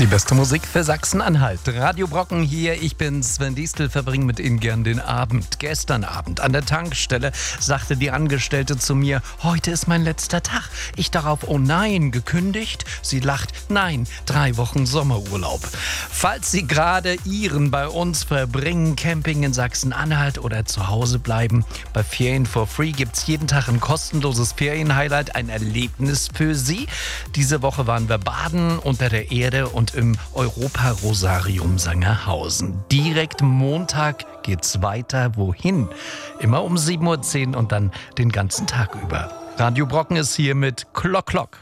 Die beste Musik für Sachsen-Anhalt. Radio Brocken hier, ich bin Sven Diestel, verbringe mit Ihnen gern den Abend. Gestern Abend an der Tankstelle sagte die Angestellte zu mir, heute ist mein letzter Tag. Ich darauf, oh nein, gekündigt? Sie lacht, nein, 3 Wochen Sommerurlaub. Falls Sie gerade Ihren bei uns verbringen, Camping in Sachsen-Anhalt oder zu Hause bleiben, bei Ferien for Free gibt's jeden Tag ein kostenloses Ferienhighlight, ein Erlebnis für Sie. Diese Woche waren wir baden unter der Erde und im Europa-Rosarium Sangerhausen. Direkt Montag geht's weiter. Wohin? Immer um 7:10 Uhr und dann den ganzen Tag über. Radio Brocken ist hier mit Klock Klock.